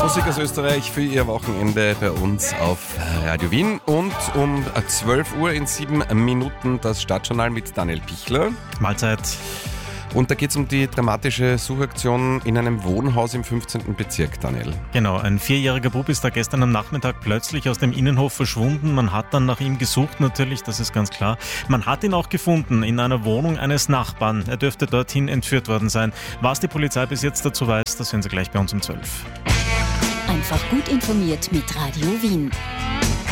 Musik aus Österreich für Ihr Wochenende bei uns auf Radio Wien. Und um 12 Uhr in 7 Minuten das Stadtjournal mit Daniel Pichler. Mahlzeit. Und da geht es um die dramatische Suchaktion in einem Wohnhaus im 15. Bezirk, Daniel. Genau, ein 4-jähriger Bub ist da gestern am Nachmittag plötzlich aus dem Innenhof verschwunden. Man hat dann nach ihm gesucht natürlich, das ist ganz klar. Man hat ihn auch gefunden in einer Wohnung eines Nachbarn. Er dürfte dorthin entführt worden sein. Was die Polizei bis jetzt dazu weiß, das hören Sie gleich bei uns um 12. Einfach gut informiert mit Radio Wien.